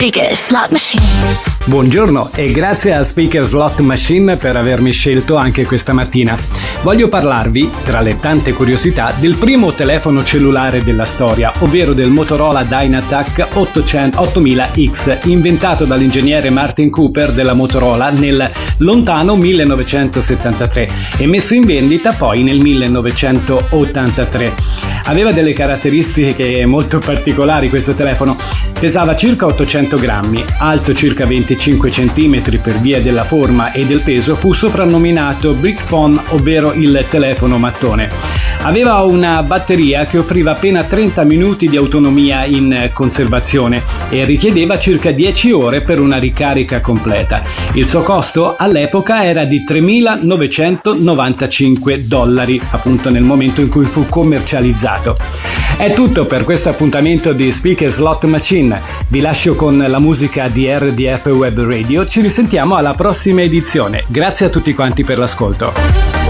Speaker Slot Machine. Buongiorno e grazie a Speaker Slot Machine per avermi scelto anche questa mattina. Voglio parlarvi, tra le tante curiosità, del primo telefono cellulare della storia, ovvero del Motorola Dynatac 8000X, inventato dall'ingegnere Martin Cooper della Motorola nel lontano 1973 e messo in vendita poi nel 1983. Aveva delle caratteristiche molto particolari questo telefono. Pesava circa 800 grammi, alto circa 25 cm per via della forma e del peso, fu soprannominato Brick Phone, ovvero il telefono mattone. Aveva una batteria che offriva appena 30 minuti di autonomia in conservazione e richiedeva circa 10 ore per una ricarica completa. Il suo costo all'epoca era di $3.995, appunto nel momento in cui fu commercializzato. È tutto per questo appuntamento di Speaker Slot Machine. Vi lascio con la musica di RDF Web Radio. Ci risentiamo alla prossima edizione. Grazie a tutti quanti per l'ascolto.